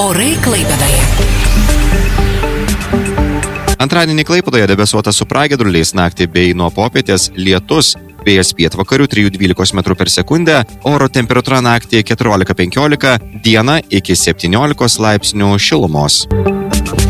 Orai Klaipėdoje. Antradienį Klaipėdoje debesuota su pragiedruliais, naktį bei nuo popietės lietus, vėjas pietvakarių 3–12 m/s, oro temperatūra naktį 14–15, dieną iki 17 laipsnių šilumos.